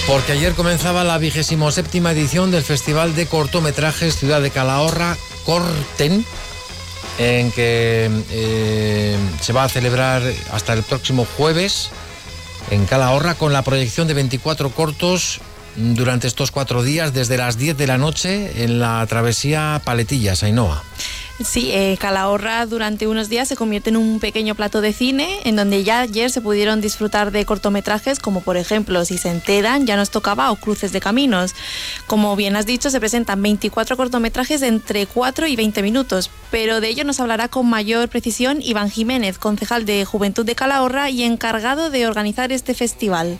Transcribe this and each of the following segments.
Porque ayer comenzaba la 27ª edición del Festival de Cortometrajes Ciudad de Calahorra, Corten, en que se va a celebrar hasta el próximo jueves en Calahorra con la proyección de 24 cortos durante estos 4 días desde las 10 de la noche en la travesía Paletillas, Ainhoa. Sí, Calahorra durante unos días se convierte en un pequeño plato de cine en donde ya ayer se pudieron disfrutar de cortometrajes como por ejemplo Si se enteran, Ya nos tocaba o Cruces de caminos. Como bien has dicho, se presentan 24 cortometrajes entre 4 y 20 minutos, pero de ello nos hablará con mayor precisión Iván Jiménez, concejal de Juventud de Calahorra y encargado de organizar este festival.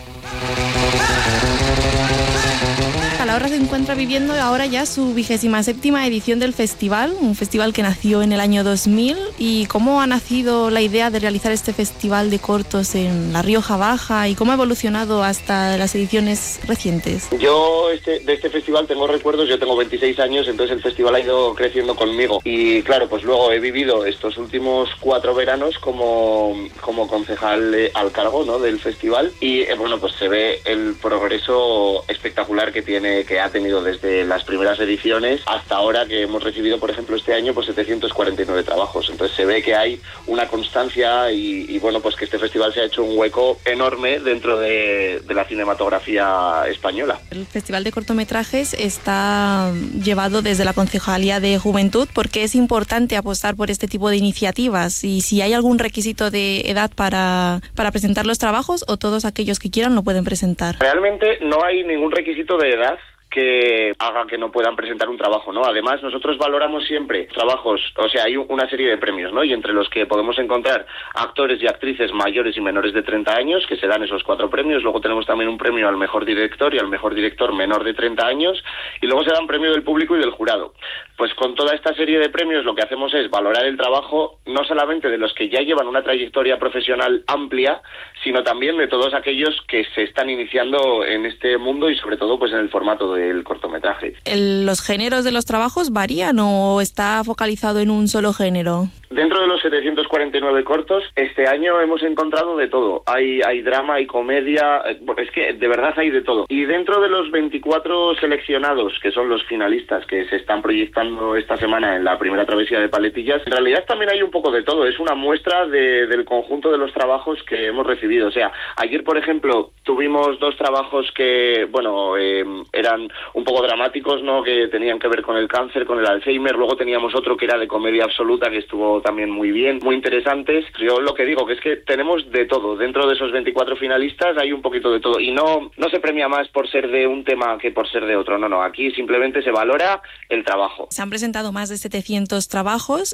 Calahorra se encuentra viviendo ahora ya su 27ª edición del festival, un festival que nació en el año 2000. ¿Y cómo ha nacido la idea de realizar este festival de cortos en La Rioja Baja y cómo ha evolucionado hasta las ediciones recientes? Yo de este festival tengo recuerdos, yo tengo 26 años, entonces el festival ha ido creciendo conmigo. Y claro, pues luego he vivido estos últimos 4 veranos como concejal al cargo, ¿no?, del festival. Y bueno, pues se ve el progreso espectacular que ha tenido desde las primeras ediciones hasta ahora, que hemos recibido, por ejemplo, este año pues 749 trabajos. Entonces se ve que hay una constancia y bueno, pues que este festival se ha hecho un hueco enorme dentro de la cinematografía española. El Festival de Cortometrajes está llevado desde la Concejalía de Juventud porque es importante apostar por este tipo de iniciativas, y si hay algún requisito de edad para presentar los trabajos, o todos aquellos que quieran lo pueden presentar. Realmente no hay ningún requisito de edad que haga que no puedan presentar un trabajo, ¿no? Además, nosotros valoramos siempre trabajos, o sea, hay una serie de premios, ¿no? Y entre los que podemos encontrar actores y actrices mayores y menores de 30 años, que se dan esos 4 premios. Luego tenemos también un premio al mejor director y al mejor director menor de 30 años. Y luego se dan premio del público y del jurado. Pues con toda esta serie de premios lo que hacemos es valorar el trabajo no solamente de los que ya llevan una trayectoria profesional amplia, sino también de todos aquellos que se están iniciando en este mundo y sobre todo pues en el formato del cortometraje. ¿Los géneros de los trabajos varían o está focalizado en un solo género? Dentro de los 749 cortos, este año hemos encontrado de todo. Hay drama, hay comedia, es que de verdad hay de todo. Y dentro de los 24 seleccionados, que son los finalistas que se están proyectando esta semana en la primera travesía de Paletillas, en realidad también hay un poco de todo. Es una muestra del conjunto de los trabajos que hemos recibido. O sea, ayer, por ejemplo, tuvimos 2 trabajos que, bueno, eran un poco dramáticos, ¿no?, que tenían que ver con el cáncer, con el Alzheimer. Luego teníamos otro que era de comedia absoluta, que estuvo también muy bien, muy interesantes. Yo lo que digo que es que tenemos de todo. Dentro de esos 24 finalistas hay un poquito de todo. Y no se premia más por ser de un tema que por ser de otro. No. Aquí simplemente se valora el trabajo. Se han presentado más de 700 trabajos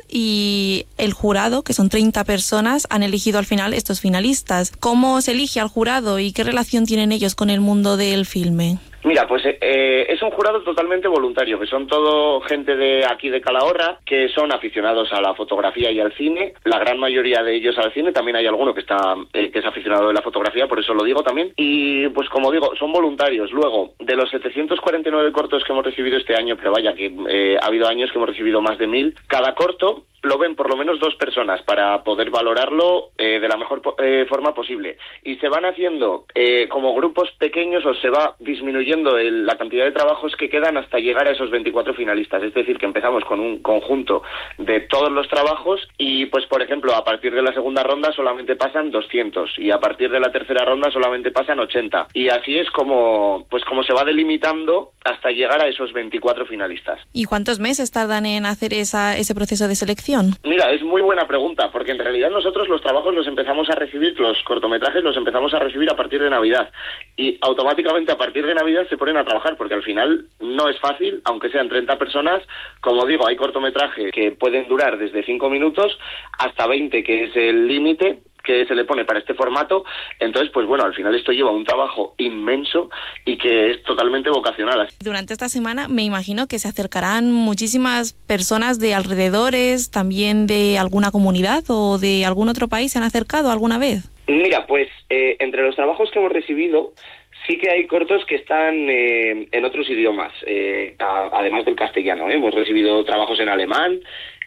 y el jurado, que son 30 personas, han elegido al final estos finalistas. ¿Cómo se elige al jurado y qué relación tienen ellos con el mundo del filme? Mira, pues es un jurado totalmente voluntario, que son todo gente de aquí de Calahorra, que son aficionados a la fotografía y al cine, la gran mayoría de ellos al cine. También hay alguno que es aficionado de la fotografía, por eso lo digo también. Y pues como digo, son voluntarios. Luego, de los 749 cortos que hemos recibido este año, pero vaya que ha habido años que hemos recibido más de 1000, cada corto lo ven por lo menos 2 personas para poder valorarlo de la mejor forma posible. Y se van haciendo como grupos pequeños, o se va disminuyendo la cantidad de trabajos que quedan hasta llegar a esos 24 finalistas. Es decir, que empezamos con un conjunto de todos los trabajos y, pues por ejemplo, a partir de la segunda ronda solamente pasan 200 y a partir de la tercera ronda solamente pasan 80. Y así es como se va delimitando hasta llegar a esos 24 finalistas. ¿Y cuántos meses tardan en hacer ese proceso de selección? Mira, es muy buena pregunta, porque en realidad nosotros los trabajos los empezamos a recibir, los cortometrajes los empezamos a recibir a partir de Navidad, y automáticamente a partir de Navidad se ponen a trabajar, porque al final no es fácil, aunque sean 30 personas. Como digo, hay cortometrajes que pueden durar desde 5 minutos hasta 20, que es el límite que se le pone para este formato. Entonces, pues bueno, al final esto lleva un trabajo inmenso y que es totalmente vocacional. Durante esta semana me imagino que se acercarán muchísimas personas de alrededores, también de alguna comunidad o de algún otro país. ¿Se han acercado alguna vez? Mira, pues entre los trabajos que hemos recibido, sí que hay cortos que están en otros idiomas, además del castellano. Hemos recibido trabajos en alemán,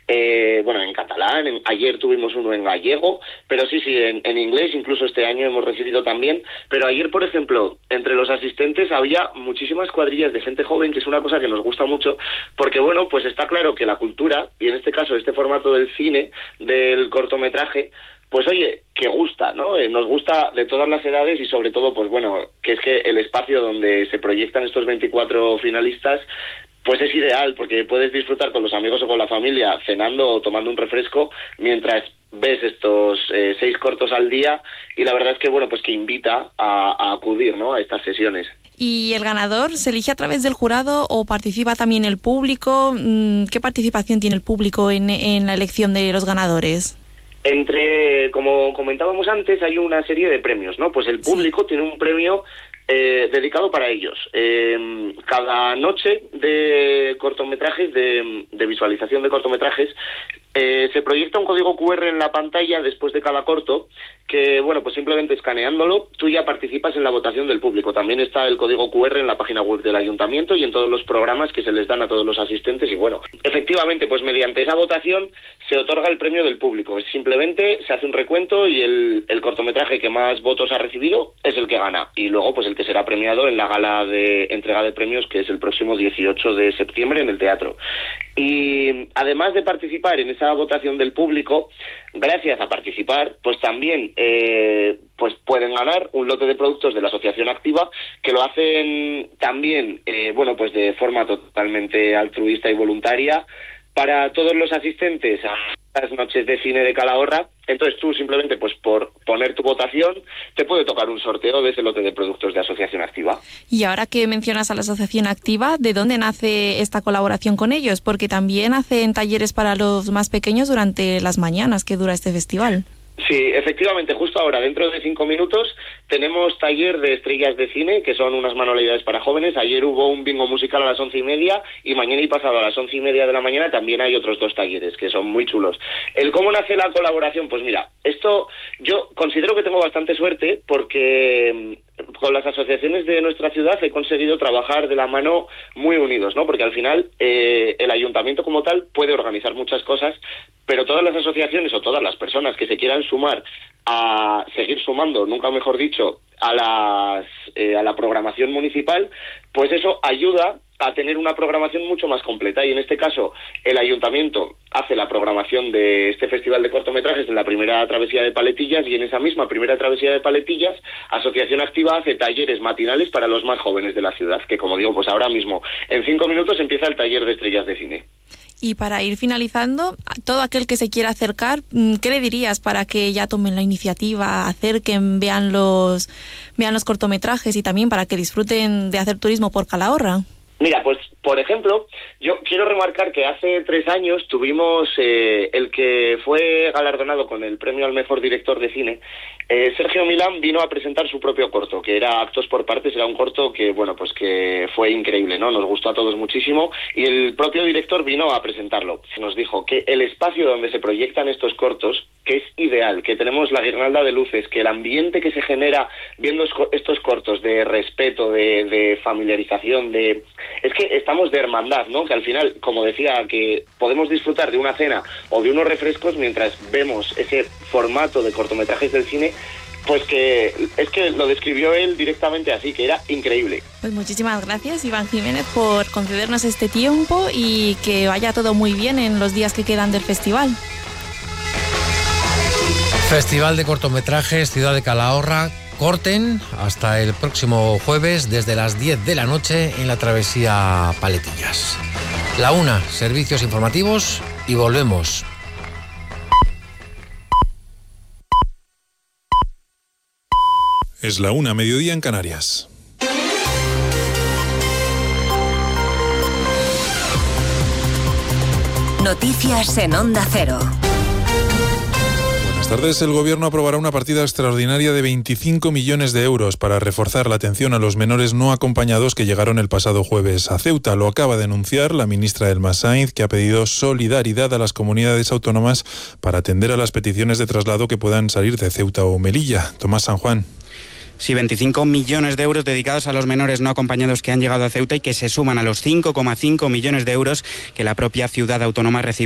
bueno, en catalán, ayer tuvimos uno en gallego, pero sí, en inglés, incluso este año hemos recibido también. Pero ayer, por ejemplo, entre los asistentes había muchísimas cuadrillas de gente joven, que es una cosa que nos gusta mucho, porque bueno, pues está claro que la cultura, y en este caso este formato del cine, del cortometraje, pues oye, que gusta, ¿no? Nos gusta de todas las edades y sobre todo, pues bueno, que es que el espacio donde se proyectan estos 24 finalistas, pues es ideal, porque puedes disfrutar con los amigos o con la familia cenando o tomando un refresco mientras ves estos 6 cortos al día, y la verdad es que, bueno, pues que invita a acudir, ¿no?, a estas sesiones. ¿Y el ganador se elige a través del jurado o participa también el público? ¿Qué participación tiene el público en la elección de los ganadores? Como comentábamos antes, hay una serie de premios, ¿no? Pues el público tiene un premio dedicado para ellos. Cada noche de cortometrajes, de visualización de cortometrajes, se proyecta un código QR en la pantalla después de cada corto, que, bueno, pues simplemente escaneándolo, tú ya participas en la votación del público. También está el código QR en la página web del ayuntamiento y en todos los programas que se les dan a todos los asistentes. Y bueno, efectivamente, pues mediante esa votación se otorga el premio del público. Simplemente se hace un recuento y el cortometraje que más votos ha recibido es el que gana. Y luego, pues el que será premiado en la gala de entrega de premios, que es el próximo 18 de septiembre en el teatro. Y además de participar en esa votación del público, gracias a participar, pues también pues pueden ganar un lote de productos de la Asociación Activa, que lo hacen también, bueno, pues de forma totalmente altruista y voluntaria para todos los asistentes a las noches de cine de Calahorra. Entonces tú simplemente, pues por poner tu votación, te puede tocar un sorteo de ese lote de productos de Asociación Activa. Y ahora que mencionas a la Asociación Activa, ¿de dónde nace esta colaboración con ellos? Porque también hacen talleres para los más pequeños durante las mañanas que dura este festival. Sí, efectivamente, justo ahora, dentro de 5 minutos, tenemos taller de estrellas de cine, que son unas manualidades para jóvenes. Ayer hubo un bingo musical a las 11:30 y mañana y pasado a las 11:30 de la mañana también hay otros 2 talleres, que son muy chulos. ¿El cómo nace la colaboración? Pues mira, esto yo considero que tengo bastante suerte, porque con las asociaciones de nuestra ciudad he conseguido trabajar de la mano muy unidos, ¿no? Porque al final el ayuntamiento como tal puede organizar muchas cosas, pero todas las asociaciones o todas las personas que se quieran sumar a seguir sumando, nunca mejor dicho, a la programación municipal, pues eso ayuda a tener una programación mucho más completa. Y en este caso el ayuntamiento hace la programación de este festival de cortometrajes en la primera travesía de Paletillas, y en esa misma primera travesía de Paletillas Asociación Activa hace talleres matinales para los más jóvenes de la ciudad, que como digo, pues ahora mismo en 5 minutos empieza el taller de estrellas de cine. Y para ir finalizando, todo aquel que se quiera acercar, ¿qué le dirías para que ya tomen la iniciativa, acerquen, vean los cortometrajes y también para que disfruten de hacer turismo por Calahorra? Mira, pues por ejemplo, yo quiero remarcar que hace 3 años tuvimos el que fue galardonado con el premio al mejor director de cine. Sergio Milán vino a presentar su propio corto, que era Actos por Partes. Era un corto que, bueno, pues que fue increíble, ¿no? Nos gustó a todos muchísimo, y el propio director vino a presentarlo. Nos dijo que el espacio donde se proyectan estos cortos, que es ideal, que tenemos la guirnalda de luces, que el ambiente que se genera viendo estos cortos de respeto, de familiarización, es que estamos de hermandad, ¿no? Que al final, como decía, que podemos disfrutar de una cena o de unos refrescos mientras vemos ese formato de cortometrajes del cine, pues que es que lo describió él directamente así, que era increíble. Pues muchísimas gracias, Iván Jiménez, por concedernos este tiempo y que vaya todo muy bien en los días que quedan del festival. Festival de cortometrajes Ciudad de Calahorra. Corten hasta el próximo jueves desde las 10 de la noche en la travesía Paletillas. La 1, servicios informativos, y volvemos. Es la 1, mediodía en Canarias. Noticias en Onda Cero. Buenas tardes. El Gobierno aprobará una partida extraordinaria de 25 millones de euros para reforzar la atención a los menores no acompañados que llegaron el pasado jueves a Ceuta. Lo acaba de anunciar la ministra Elma Sainz, que ha pedido solidaridad a las comunidades autónomas para atender a las peticiones de traslado que puedan salir de Ceuta o Melilla. Tomás San Juan. Sí, 25 millones de euros dedicados a los menores no acompañados que han llegado a Ceuta y que se suman a los 5,5 millones de euros que la propia ciudad autónoma recibió